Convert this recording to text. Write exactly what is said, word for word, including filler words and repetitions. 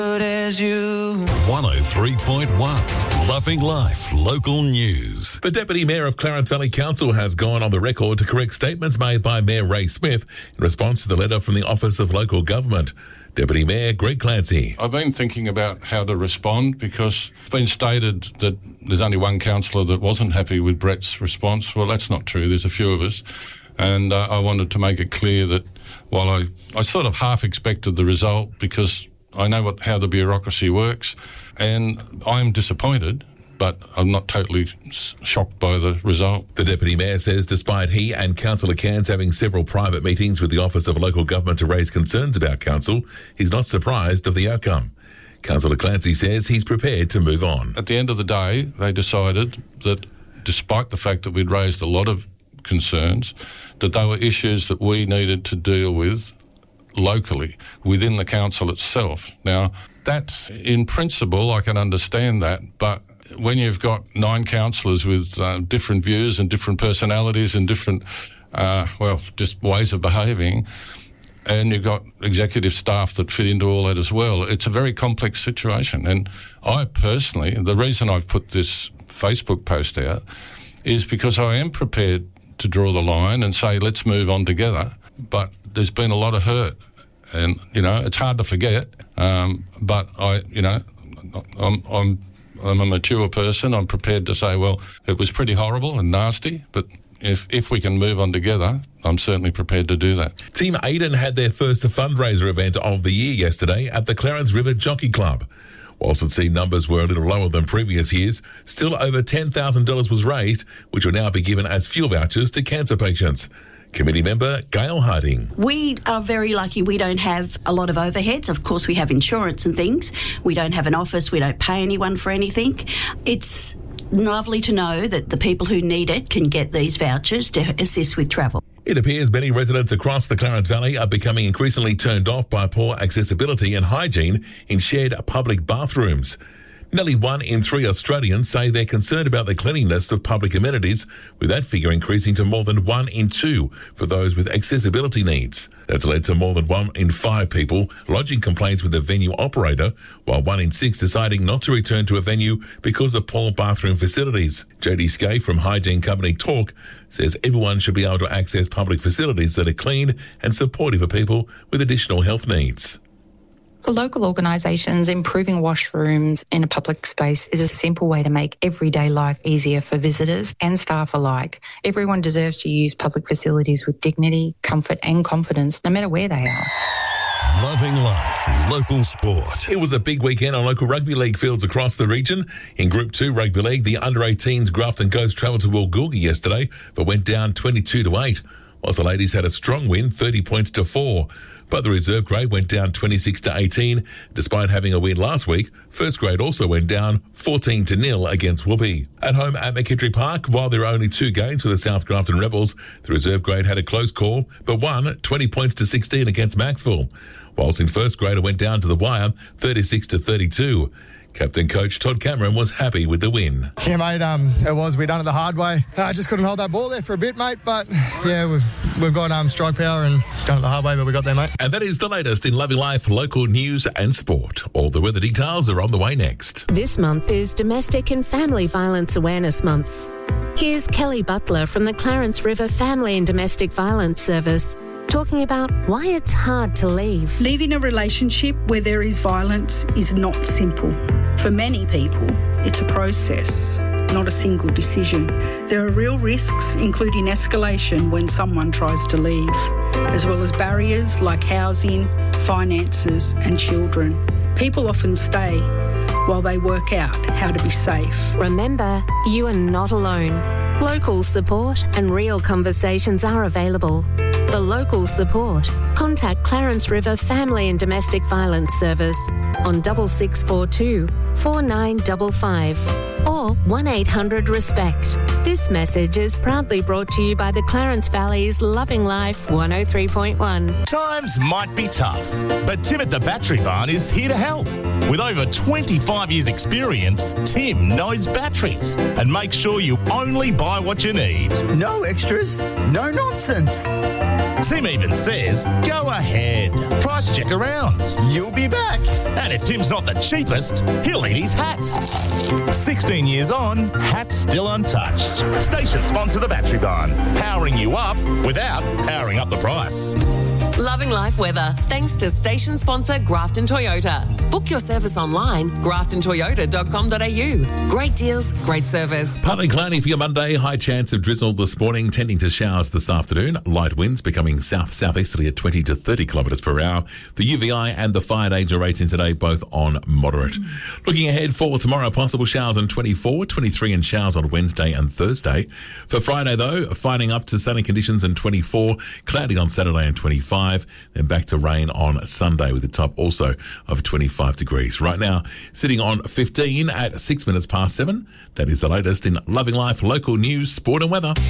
As you. one oh three point one Loving Life Local News. The Deputy Mayor of Clarence Valley Council has gone on the record to correct statements made by Mayor Ray Smith in response to the letter from the Office of Local Government. Deputy Mayor Greg Clancy. I've been thinking about how to respond because it's been stated that there's only one councillor that wasn't happy with Brett's response. Well, that's not true. There's a few of us. And uh, I wanted to make it clear that while I, I sort of half expected the result because I know what, how the bureaucracy works, and I'm disappointed, but I'm not totally shocked by the result. The Deputy Mayor says despite he and Councillor Cairns having several private meetings with the Office of Local Government to raise concerns about Council, he's not surprised of the outcome. Councillor Clancy says he's prepared to move on. At the end of the day, they decided that despite the fact that we'd raised a lot of concerns, that they were issues that we needed to deal with locally within the council itself. Now, that in principle, I can understand that, but when you've got nine councillors with uh, different views and different personalities and different, uh, well, just ways of behaving, and you've got executive staff that fit into all that as well, it's a very complex situation. And I personally, the reason I've put this Facebook post out is because I am prepared to draw the line and say, let's move on together. But there's been a lot of hurt, and you know it's hard to forget. Um, but I, you know, I'm I'm I'm a mature person. I'm prepared to say, well, it was pretty horrible and nasty, but if if we can move on together, I'm certainly prepared to do that. Team Aiden had their first fundraiser event of the year yesterday at the Clarence River Jockey Club. Whilst it seemed numbers were a little lower than previous years, still over ten thousand dollars was raised, which will now be given as fuel vouchers to cancer patients. Committee member Gail Harding. We are very lucky we don't have a lot of overheads. Of course, we have insurance and things. We don't have an office. We don't pay anyone for anything. It's lovely to know that the people who need it can get these vouchers to assist with travel. It appears many residents across the Clarence Valley are becoming increasingly turned off by poor accessibility and hygiene in shared public bathrooms. Nearly one in three Australians say they're concerned about the cleanliness of public amenities, with that figure increasing to more than one in two for those with accessibility needs. That's led to more than one in five people lodging complaints with the venue operator, while one in six deciding not to return to a venue because of poor bathroom facilities. J D Skay from hygiene company Talk says everyone should be able to access public facilities that are clean and supportive of people with additional health needs. For local organisations, improving washrooms in a public space is a simple way to make everyday life easier for visitors and staff alike. Everyone deserves to use public facilities with dignity, comfort and confidence, no matter where they are. Loving Life Local Sport. It was a big weekend on local rugby league fields across the region. In Group two Rugby League, the under eighteens Grafton Ghosts travelled to Woolgoolga yesterday, but went down twenty-two to eight, whilst the ladies had a strong win, thirty points to four. But the reserve grade went down twenty-six to eighteen. Despite having a win last week, first grade also went down fourteen to nil against Whoopee. At home at McKittrick Park, while there are only two games for the South Grafton Rebels, the reserve grade had a close call, but won twenty points to sixteen against Maxville. Whilst in first grade it went down to the wire, thirty-six to thirty-two. Captain coach Todd Cameron was happy with the win. Yeah, mate, um, it was. We done it the hard way. I uh, just couldn't hold that ball there for a bit, mate. But, yeah, we've, we've got um, strike power and done it the hard way, but we got there, mate. And that is the latest in Loving Life, local news and sport. All the weather details are on the way next. This month is Domestic and Family Violence Awareness Month. Here's Kelly Butler from the Clarence River Family and Domestic Violence Service, talking about why it's hard to leave. Leaving a relationship where there is violence is not simple. For many people, it's a process, not a single decision. There are real risks, including escalation when someone tries to leave, as well as barriers like housing, finances, and children. People often stay while they work out how to be safe. Remember, you are not alone. Local support and real conversations are available. For local support, contact Clarence River Family and Domestic Violence Service on double six four two, four nine five five or one eight hundred RESPECT. This message is proudly brought to you by the Clarence Valley's Loving Life one oh three point one. Times might be tough, but Tim at the Battery Barn is here to help. With over twenty-five years experience, Tim knows batteries and makes sure you only buy what you need. No extras, no nonsense. Tim even says, go ahead. Price check around. You'll be back. And if Tim's not the cheapest, he'll eat his hats. sixteen years on, hats still untouched. Station sponsor the Battery Barn, powering you up without powering up the price. Loving life weather, thanks to station sponsor Grafton Toyota. Book your service online, grafton toyota dot com dot a u. Great deals, great service. Partly cloudy for your Monday. High chance of drizzle this morning, tending to showers this afternoon. Light winds becoming south-southeasterly at twenty to thirty kilometres per hour. The U V I and the fire danger rating today both on moderate. Mm. Looking ahead for tomorrow, possible showers on twenty-four, twenty-three and showers on Wednesday and Thursday. For Friday, though, finding up to sunny conditions on twenty-four, cloudy on Saturday and twenty-five, then back to rain on Sunday with a top also of twenty-five degrees. Right now, sitting on fifteen at six minutes past seven. That is the latest in Loving Life, local news, sport and weather.